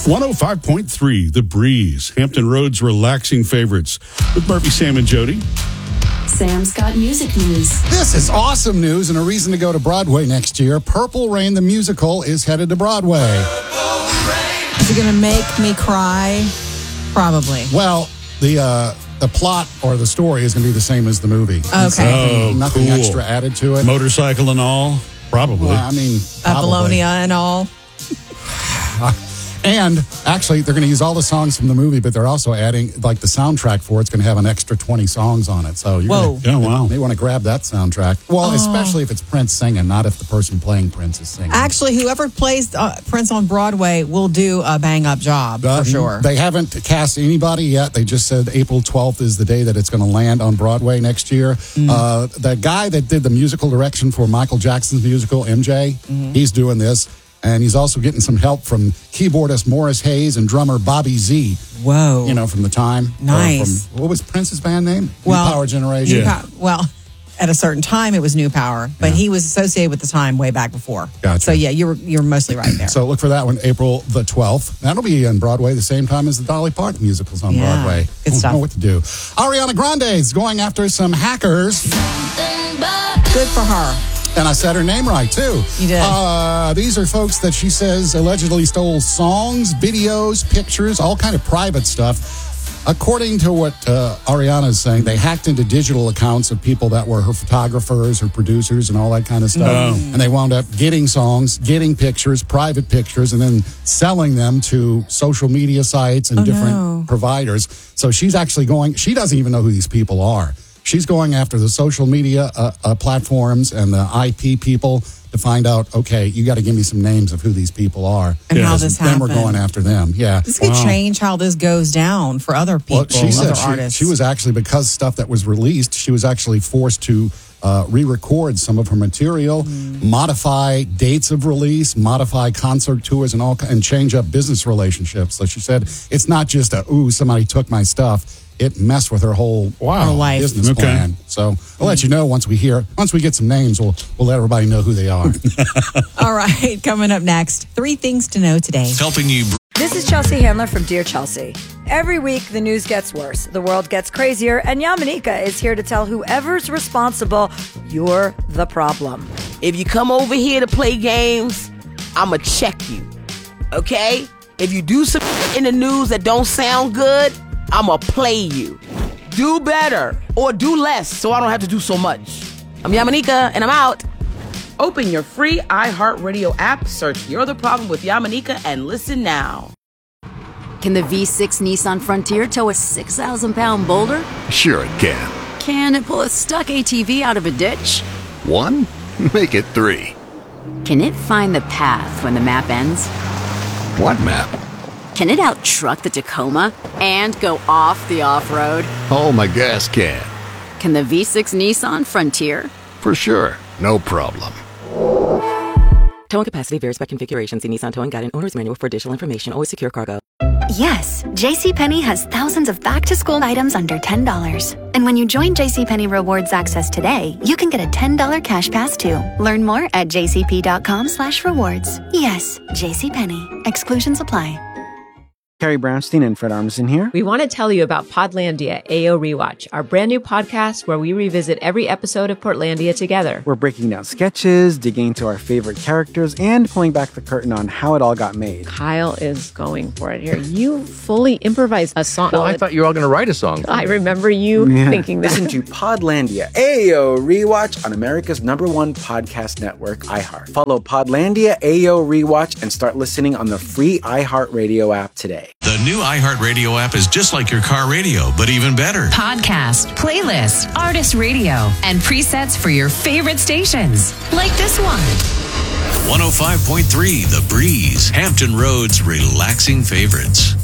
105.3, The Breeze, Hampton Roads relaxing favorites with Murphy, Sam, and Jody. Sam's got music news. This is awesome news and a reason to go to Broadway next year. Purple Rain, the musical, is headed to Broadway. Is it going to make me cry? Probably. Well, the plot or the story is going to be the same as the movie. Okay. Nothing cool. extra added to it. Motorcycle and all? Probably. Well, I mean, Apollonia and all. And actually, they're going to use all the songs from the movie, but they're also adding, like, the soundtrack for it's going to have an extra 20 songs on it. So Whoa. You Oh, wow. may want to grab that soundtrack. Well, especially if it's Prince singing, not if the person playing Prince is singing. Actually, whoever plays Prince on Broadway will do a bang-up job, for sure. They haven't cast anybody yet. They just said April 12th is the day that it's going to land on Broadway next year. The guy that did the musical direction for Michael Jackson's musical, MJ, he's doing this. And he's also getting some help from keyboardist Morris Hayes and drummer Bobby Z. Whoa. You know, from the time. Nice. What was Prince's band name? Well, New Power Generation. Well, at a certain time, it was New Power, but he was associated with the time way back before. Gotcha. So, yeah, you're mostly right there. So look for that one, April the 12th. That'll be on Broadway the same time as the Dolly Parton musicals on Broadway. Good stuff. I don't know what to do. Ariana Grande is going after some hackers. Good for her. And I said her name right, too. You did. These are folks that she says allegedly stole songs, videos, pictures, all kind of private stuff. According to what Ariana is saying, they hacked into digital accounts of people that were her photographers, her producers, and all that kind of stuff. And they wound up getting songs, getting pictures, private pictures, and then selling them to social media sites and different providers. So she's actually she doesn't even know who these people are. She's going after the social media platforms and the IP people to find out, okay, you got to give me some names of who these people are. And how this Then we're happened. going after them. Yeah. This could change how this goes down for other people, Well, she other said artists. she was actually, because stuff that was released, she was actually forced to re-record some of her material, modify dates of release, modify concert tours, and change up business relationships. So she said it's not just somebody took my stuff. It messed with her whole life. business plan. So I'll let you know once we get some names, we'll let everybody know who they are. All right, coming up next, 3 things to know today. Helping you. This is Chelsea Handler from Dear Chelsea. Every week, the news gets worse, the world gets crazier, and Yamanika is here to tell whoever's responsible, you're the problem. If you come over here to play games, I'ma check you, okay? If you do some in the news that don't sound good, I'ma play you. Do better or do less so I don't have to do so much. I'm Yamanika, and I'm out. Open your free iHeartRadio app, search You're the Problem with Yamanika, and listen now. Can the V6 Nissan Frontier tow a 6,000-pound boulder? Sure it can. Can it pull a stuck ATV out of a ditch? 1? Make it 3. Can it find the path when the map ends? What map? Can it out-truck the Tacoma and go off the off-road? Oh, my gas can. Can the V6 Nissan Frontier? For sure. No problem. Towing capacity varies by configuration. See Nissan Towing Guide and Owner's Manual for additional information. Always secure cargo. Yes, JCPenney has thousands of back-to-school items under $10. And when you join JCPenney Rewards Access today, you can get a $10 cash pass too. Learn more at jcp.com/rewards. Yes, JCPenney. Exclusions apply. Carrie Brownstein and Fred Armisen here. We want to tell you about Podlandia AO Rewatch, our brand new podcast where we revisit every episode of Portlandia together. We're breaking down sketches, digging into our favorite characters, and pulling back the curtain on how it all got made. Kyle is going for it here. You fully improvised a song. Well, I thought you were all going to write a song. I remember you thinking that. Listen to Podlandia AO Rewatch on America's #1 podcast network, iHeart. Follow Podlandia AO Rewatch and start listening on the free iHeartRadio app today. The new iHeartRadio app is just like your car radio, but even better. Podcast, playlist, artist radio, and presets for your favorite stations. Like this one. 105.3 The Breeze, Hampton Roads relaxing favorites.